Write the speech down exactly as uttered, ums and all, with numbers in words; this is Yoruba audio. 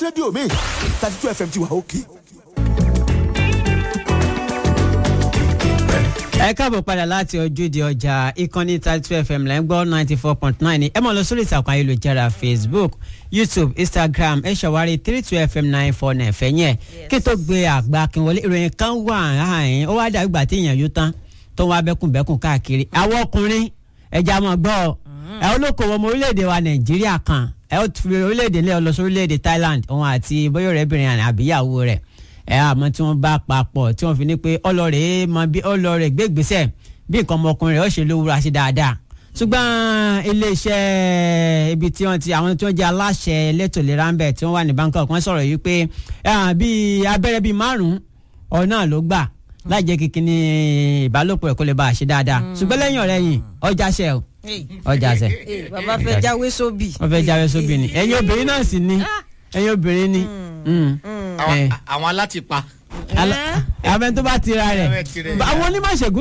rédíò mi thirty two F M ti wà òkè. ẹ káàbọ̀ padà láti ojúde ọjà ìkànnì thirty two F M lẹ́ngbọ́ ninety four point nine ẹ máa lọ sórí ìtàkùn ayélujára Facebook, YouTube, Instagram ẹ ṣàwárí three two F M nine four nine fẹ̀yìn ẹ̀ kí tó gbé àgbà kí wọlé ìròyìn kan wà áhìn ó wá dàbí ìgbà tí èèyàn yóò tán tó wá bẹ́kùnbẹ́kùn káàkiri àwọn ọkùnrin ẹja máa gbọ́ ẹ olókoòwò ọmọ orílẹ̀-èdè wa Nàìjíríà kan ẹ ó fi orílẹ̀-èdè lé ọ lọ sí orílẹ̀-èdè Thailand òun àti bóyá ọ̀rẹ́bìnrin àbíyàwó rẹ̀ ẹ àmọ́ tí wọ́n bá papọ̀ tí wọ́n fi ní pé ọlọ́rẹ̀ mọ bí ọlọ́rẹ̀ gbé ìgbésẹ̀ bí nǹkan ọmọkùnrin rẹ̀ ó ṣe lówúra sí dáadáa ṣùgbọ́n iléeṣẹ́ ibi tí wọ́n ti àwọn tí wọ́n jẹ́ aláṣẹ elétò ìlera ń bẹ̀ tí wọ́n wà ní Bangkok wọ́n sọ̀rọ̀ yìí pé bíi abẹ́rẹ́ bíi márùn-ún ọ̀nà ló gbà láì jẹ́ kíkí ní ìbálòpọ̀ ẹ̀ kó lè bá a ṣe dáadáa ṣùgbọ́n lẹ́yìn ọ̀rẹ́ yìí ọjà ṣẹ o ọjà ṣẹ. bàbá fẹ́ jáwé sóbì. wọ́n fẹ́ jáwé sóbì ni ẹ̀yin obìnrin náà sì ni ẹ̀yin obìnrin ni. àwọn alátipa. àwọn tó bá tira rẹ̀ àwọn onímọ̀ ṣègùn